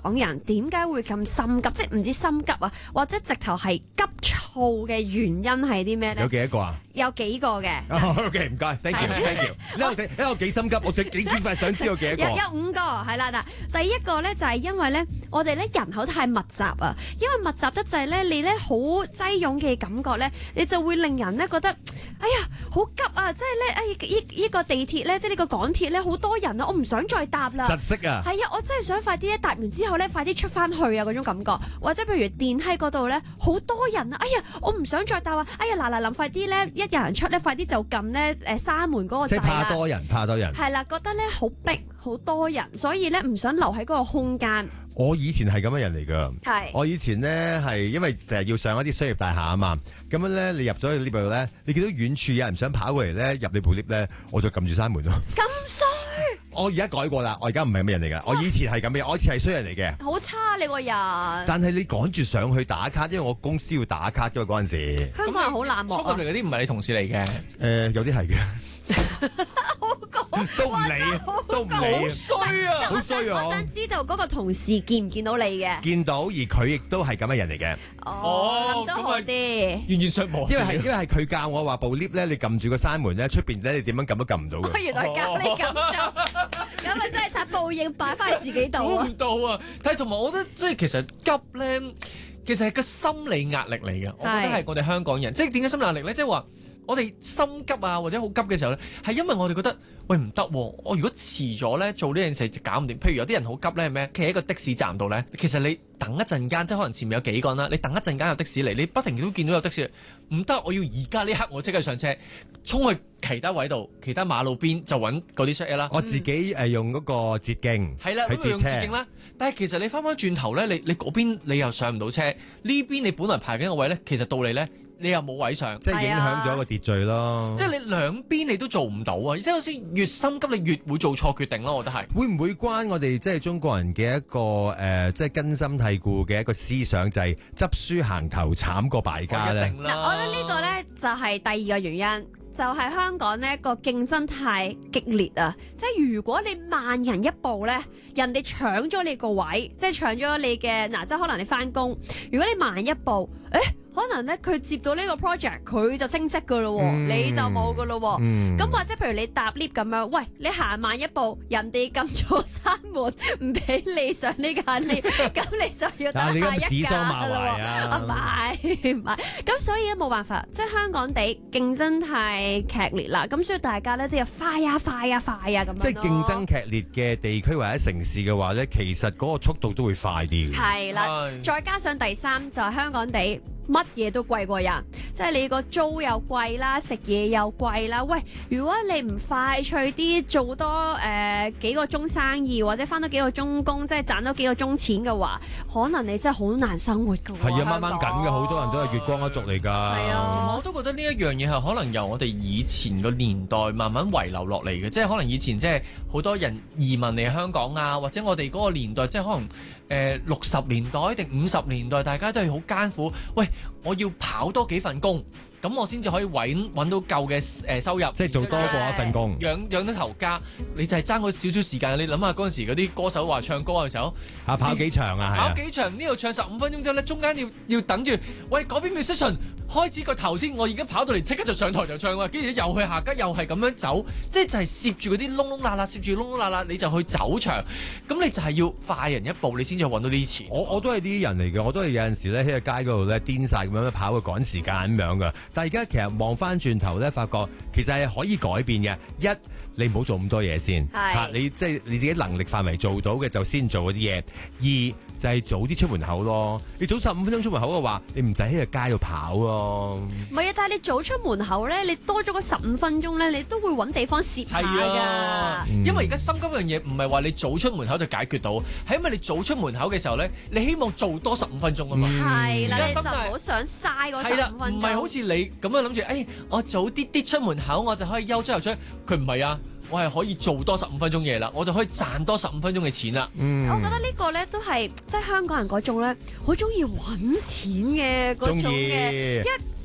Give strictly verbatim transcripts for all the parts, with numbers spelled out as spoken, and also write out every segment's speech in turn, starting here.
港人點解會咁心急，即係唔知心急啊，或者直頭係急躁嘅原因係啲咩咧？ 有幾多個啊？ 有幾個嘅。 O K， 唔該 ，thank you，thank you。因為因為我幾心急，我想幾快想知道幾多個。 有有五個係啦，嗱，第一個咧就係因為咧，我哋咧人口太密集啊，因為密集得滯咧，你咧好擠擁嘅感覺咧，你就會令人咧覺得，哎呀，好急啊！即係咧，哎，依依個地鐵咧，即係呢個港鐵咧，好多人啊，我唔想再搭啦。 窒息啊！ 係啊，我真係想快啲咧搭完之後咧，快啲出翻去啊嗰種感覺，或者譬如電梯嗰度咧，好多人啊，哎呀，我唔想再搭啊，哎呀嗱嗱臨快啲咧，一有人出咧，快啲就撳咧誒閂門嗰個掣啦。 即係怕多人，怕多人。 係啦，覺得咧好逼，好多人，所以咧唔想留喺嗰個空間。 我以前係咁嘅人嚟㗎， 係我以前咧係因為成日要上一啲商業大廈啊嘛，咁樣咧你入咗去呢度咧，你見到遠處有人想跑過嚟咧入你部 lift 咧，我就撳住閂門咯。 咁衰！ 我而家改過啦，我而家唔係咁嘅人嚟㗎，我以前係咁嘅，我以前係衰人嚟嘅。 好差你個人。 但係你趕住上去打卡，因為我公司要打卡㗎嘛嗰陣時。 香港人好冷漠啊！ 衝入嚟嗰啲唔係你同事嚟嘅， 誒有啲係嘅。 好講都唔理啊，都唔理啊， 衰啊！ 好衰啊！ 我想知道嗰個同事見唔見到你嘅？ 見到，而佢亦都係咁嘅人嚟嘅。 哦，諗得好啲。 完全上冇。 因為係因為係佢教我話部 lift 咧，你撳住個閂門咧，出邊咧你點樣撳都撳唔到嘅。 我原來教你咁做，咁啊真係拆報應擺翻喺自己度啊！ 估唔到啊！但係同埋我覺得即係其實急咧，其實係個心理壓力嚟嘅。我覺得係我哋香港人，即係點解心理壓力咧？即係話。我哋心急啊，或者好急嘅時候咧，係因為我哋覺得喂唔得喎，我如果遲咗咧做呢件事就搞唔掂。譬如有啲人好急咧係咩？企喺個的士站度咧，其實你等一陣間，即係可能前面有幾個人啦，你等一陣間有的士嚟，你不停都見到有的士，唔得，我要而家呢刻我即刻上車，衝去其他位度，其他馬路邊就揾嗰啲車啦。 我自己誒用嗰個捷徑， 係啦，咁用捷徑啦。但係其實你翻返轉頭咧，你你嗰邊你又上唔到車，呢邊你本來排緊個位咧，其實到你咧。你又冇位上， 即係影響咗個秩序咯。 即係你兩邊你都做唔到啊！即係好似越心急，你越會做錯決定咯。我覺得係會唔會關我哋即係中國人嘅一個誒、呃，即係根深蒂固嘅一個思想，就係執輸行頭慘過敗家咧？ 嗱，我覺得呢個咧就係第二個原因。就係香港呢個競爭太激烈啊！即係如果你慢人一步呢，人哋搶咗你個位，即係搶咗你嘅嗱，即係可能你翻工，如果你慢一步，誒可能咧佢接到呢個 project，佢就升職噶咯，嗯、你就冇噶咯。咁、嗯、或者譬如你搭 lift 咁樣，喂，你行慢一步，人哋撳咗閂門，唔俾你上呢間 lift，咁你就要等下一架噶咯。啊唔係唔係，咁所以咧冇辦法，即係香港地競爭太劇烈啦，咁所以大家咧都要快啊快啊快啊咁樣。 即係競爭劇烈嘅地區或者城市嘅話咧，其實嗰個速度都會快啲嘅。 係啦，再加上第三就係香港地。乜嘢都貴過人，即係你個租又貴啦，食嘢又貴啦。喂，如果你唔快脆啲做多誒、呃、幾個鐘生意，或者返多幾個鐘工，即係賺多幾個鐘錢嘅話，可能你真係好難生活㗎。 係啊，掹掹緊嘅，好多人都係月光一族嚟㗎。係啊，我都覺得呢一樣嘢係可能由我哋以前個年代慢慢遺留落嚟嘅，即係可能以前即係好多人移民嚟香港啊，或者我哋嗰個年代即係可能誒六十年代定五十年代，大家都係好艱苦。喂，我要跑多幾份工，咁我先至可以揾揾到夠嘅誒收入， 即係做多過一份工， 養養得頭家。你就係爭嗰少少時間，你諗下嗰陣時嗰啲歌手話唱歌嘅時候， 啊跑幾場啊， 跑幾場呢度唱十五分鐘之後咧，中間要要等住，喂嗰邊 musician 開始個頭先，我而家跑到嚟即刻就上台就唱喎，跟住又去下家又係咁樣走，即係就係攝住嗰啲窿窿罅罅，攝住窿窿罅罅，你就去走場，咁你就係要快人一步，你先至揾到呢啲錢。 我我都係啲人嚟嘅，我都係有陣時咧喺個街嗰度咧癲晒咁樣跑去趕時間咁樣噶，但係而家其實望翻轉頭咧，發覺其實係可以改變嘅。一，你唔好做咁多嘢先，嚇你即係你自己能力範圍做到嘅就先做嗰啲嘢。二就係早啲出門口咯。你早十五分鐘出門口嘅話，你唔使喺個街度跑咯。 唔係啊，但係你早出門口咧，你多咗嗰十五分鐘咧，你都會揾地方攝下㗎。 啊嗯、因為而家心急嗰樣嘢唔係話你早出門口就解決到，係因為你早出門口嘅時候咧，你希望做多十五分鐘啊嘛。 係啦、嗯，你就唔係好想嘥嗰十五分鐘。 唔係好似你咁樣諗住，誒、哎，我早啲啲出門口，我就可以休出又出。佢唔係啊。我係可以做多十五分鐘嘢啦，我就可以賺多十五分鐘嘅錢啦。 嗯，我覺得呢個咧都係即係香港人嗰種咧，好中意揾錢嘅嗰種嘅，因為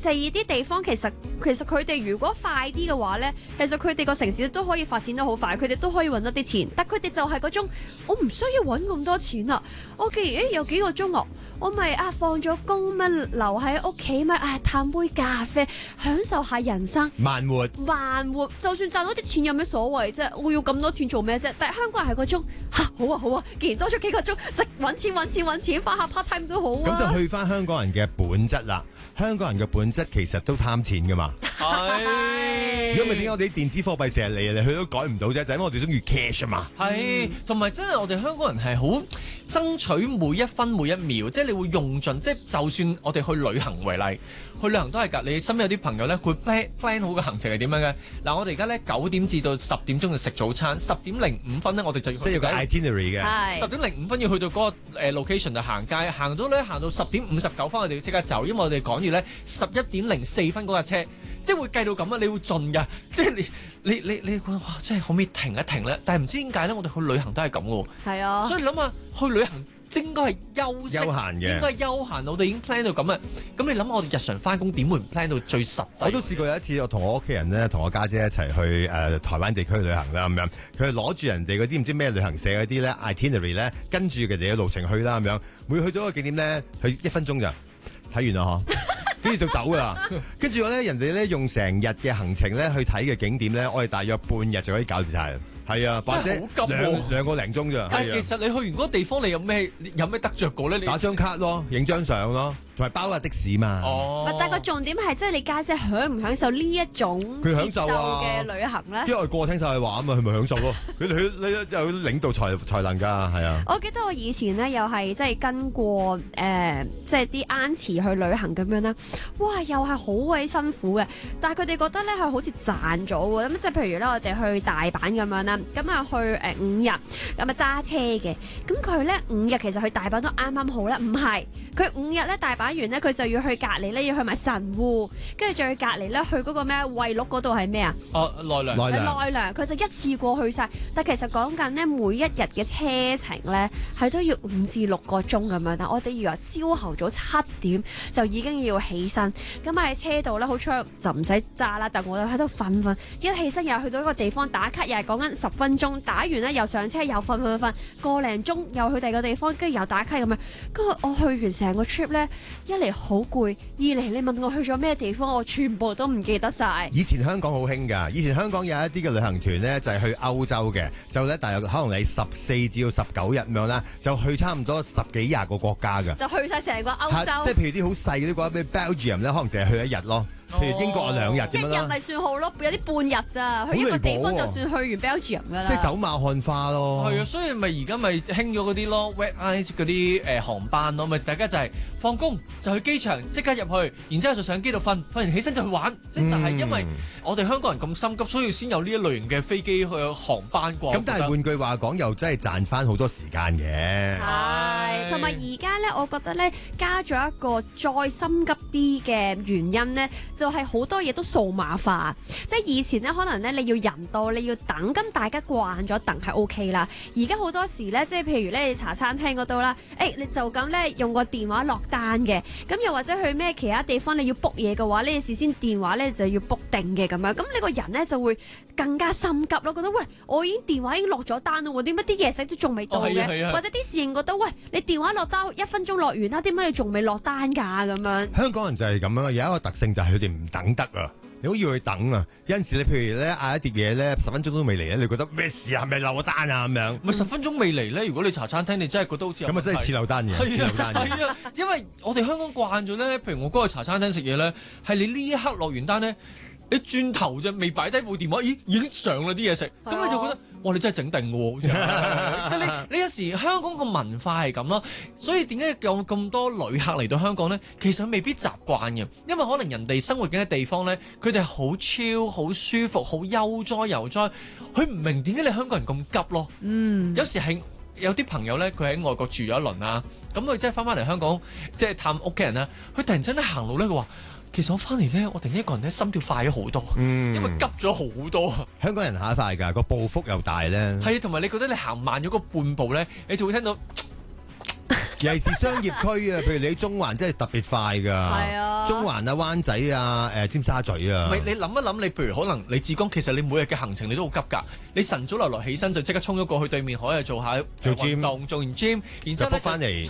第二啲地方其實其實佢哋如果快啲嘅話咧，其實佢哋個城市都可以發展得好快，佢哋都可以揾到啲錢。但佢哋就係嗰種，我唔需要揾咁多錢啊！我既然誒有幾個鐘樂，我咪啊放咗工咪留喺屋企咪啊嘆杯咖啡，享受下人生。 慢活， 慢活，就算賺到啲錢有咩所謂啫？我要咁多錢做咩啫？但係香港人係嗰種嚇好啊好啊，既然多咗幾個鐘，即揾錢揾錢揾錢，翻下 part time 都好啊。 咁就去翻香港人嘅本質啦。香港人嘅本質其實都貪錢噶嘛。 係。 如果唔係點解我哋啲電子貨幣成日嚟嚟去都改唔到啫？就係因為我哋中意 cash 啊嘛。 係，同埋真係我哋香港人係好爭取每一分每一秒，即係你會用盡，即係就算我哋去旅行為例，去旅行都係㗎。你身邊有啲朋友咧，佢 plan plan 好嘅行程係點樣嘅？嗱，我哋而家咧九點至到十點鐘就食早餐，十點零五分咧我哋就要即係有個 itinerary 嘅。 十點零五分要去到嗰個誒 location 就行街，行到咧行到十點五十九分我哋要即刻走，因為我哋趕住咧十一點零四分嗰架車。即係會計到咁啊！你會盡㗎，即係你你你你覺得哇！真係可唔可以停一停咧？但係唔知點解咧，我哋去旅行都係咁嘅喎。 係啊，所以諗下去旅行應該係休息， 休閒嘅， 應該係休閒。我哋已經 plan 到咁啊！咁你諗下我哋日常翻工點會唔 plan 到最實際？ 我都試過有一次，我同我屋企人咧，同我家姐，姐一齊去誒、呃、台灣地區旅行啦咁樣。佢係攞住人哋嗰啲唔知咩旅行社嗰啲咧 itinerary 咧，跟住佢哋嘅路程去啦咁樣。每去到一個景點咧，去一分鐘咋睇完啦嗬。跟住就走啦，跟住我咧，人哋咧用成日嘅行程咧去睇嘅景點咧，我哋大約半日就可以搞掂晒。係啊，或者兩兩個零鐘咋。 但係其實你去完嗰個地方，你有咩有咩得着過咧？你打張卡咯，影張相咯，同埋包下的士嘛。 哦， 但係個重點係，即係你家姐享唔享受呢一種佢享受嘅旅行咧？ 因為個聽晒佢話啊嘛，佢咪享受咯。佢佢你有領導才才能㗎，係啊。 我記得我以前咧又係即係跟過誒、呃，即係啲 auntie 去旅行咁樣啦。哇，又係好鬼辛苦嘅，但係佢哋覺得咧係好似賺咗喎。咁即係譬如咧，我哋去大阪咁樣啦。咁啊去誒五日，咁啊揸車嘅，咁佢咧五日其實去大阪都啱啱好啦，唔係佢五日咧大阪完咧，佢就要去隔離咧，要去埋神戶，跟住再去隔離咧去嗰個咩惠鹿嗰度係咩啊？ 哦，奈良， 奈良，奈良，佢就一次過去晒。但其實講緊咧，每一日嘅車程咧係都要五至六個鐘咁樣。但我哋以為朝頭早七點就已經要起身，咁喺車度咧好彩就唔使揸啦，但我就喺度瞓瞓，一起身又去到一個地方打卡，又係講緊十分鐘。打完咧又上車又瞓瞓瞓，個零鐘又去第二個地方，跟住又打卡咁樣。跟住我去完成個 trip 咧，一嚟好攰，二嚟你問我去咗咩地方，我全部都唔記得晒。 以前香港好興㗎，以前香港有一啲嘅旅行團咧，就係去歐洲嘅，就咧大約可能你十四至到十九日咁樣啦，就去差唔多十幾廿個國家㗎。 就去晒成個歐洲。 即係譬如啲好細嗰啲國家，譬如 Belgium 咧，可能淨係去一日咯。譬如英國有兩日點樣啦？ 一日咪算好咯，有啲半日咋，去一個地方就算去完 Belgium 㗎啦。 即係走馬看花咯。 係啊，所以咪而家咪興咗嗰啲咯 ，Red Eyes 嗰啲誒航班咯，咪大家就係放工就去機場即刻入去，然之後就上機度瞓，瞓完起身就去玩，即係就係因為我哋香港人咁心急，所以先有呢一類型嘅飛機去航班啩。 咁但係換句話講，又真係賺翻好多時間嘅。 係，同埋而家咧，我覺得咧加咗一個再心急啲嘅原因咧。就係好多嘢都數碼化，即係以前咧可能咧你要人到你要等，咁大家慣咗等係 O K 啦。而家好多時咧，即係譬如咧你茶餐廳嗰度啦，誒、欸、你就咁咧用個電話落單嘅，咁又或者去咩其他地方你要 book 嘢嘅話，你事先電話咧就要 book 定嘅咁樣，咁你個人咧就會更加心急咯，覺得喂我已經電話已經落咗單咯，點解啲嘢食都仲未到嘅？ 哦啊啊、 或者啲侍應覺得喂你電話落單一分鐘落完啦，點解你仲未落單㗎咁樣？ 香港人就係咁樣，有一個特性就係佢哋唔等得啊！你好要去等啊！有陣時你譬如咧嗌一碟嘢咧，十分鐘都未嚟咧，你覺得咩事啊？係咪漏咗單啊？咁樣咪十分鐘未嚟咧？如果你茶餐廳，你真係覺得好似咁啊，真係似漏單嘅，似漏單嘅。 係啊，因為我哋香港慣咗咧，譬如我嗰個茶餐廳食嘢咧，係你呢一刻落完單咧，你轉頭啫，未擺低部電話，咦已經上啦啲嘢食，咁、啊、你就覺得哇你真係整定喎，好似你你有時香港個文化係咁咯，所以點解有咁多旅客嚟到香港咧？其實未必習慣嘅，因為可能人哋生活緊嘅地方咧，佢哋好 chill、好舒服、好悠哉悠哉，佢唔明點解你香港人咁急咯。嗯，有時係有啲朋友咧，佢喺外國住咗一輪啦，咁佢即係翻翻嚟香港，即係探屋企人啦，佢突然之間行路咧，佢話。其實我翻嚟咧，我突然一個人咧心跳快咗好多，嗯、因為急咗好多。 香港人行得快㗎，個步幅又大咧。 係，同埋你覺得你行慢咗個半步咧，你就會聽到尤其是商業區啊，譬如你喺中環真係特別快㗎。 係啊， 中環啊、灣仔啊、誒尖沙咀啊。 唔係你諗一諗，你譬如可能你志剛，其實你每日嘅行程你都好急㗎。你晨早流流起身就即刻衝咗過去對面海去做下做運動，做完 gym，然之後咧翻嚟。